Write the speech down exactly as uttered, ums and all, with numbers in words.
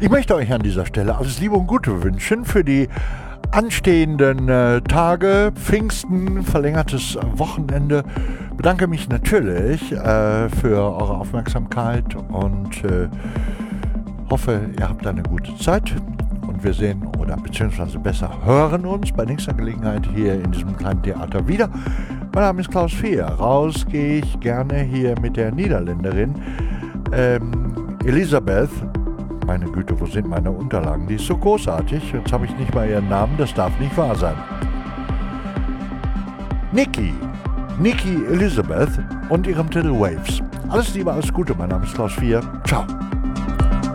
Ich möchte euch an dieser Stelle alles Liebe und Gute wünschen für die anstehenden äh, Tage, Pfingsten, verlängertes Wochenende. Bedanke mich natürlich äh, für eure Aufmerksamkeit und äh, hoffe, ihr habt eine gute Zeit. Und wir sehen oder beziehungsweise besser hören uns bei nächster Gelegenheit hier in diesem kleinen Theater wieder. Mein Name ist Klaus Fehr. Raus gehe ich gerne hier mit der Niederländerin ähm, Elisabeth. Meine Güte, wo sind meine Unterlagen? Die ist so großartig. Jetzt habe ich nicht mal ihren Namen, das darf nicht wahr sein. Niki, Niki Elisabeth und ihrem Titel Waves. Alles Liebe, alles Gute, mein Name ist Klaus Fehr. Ciao.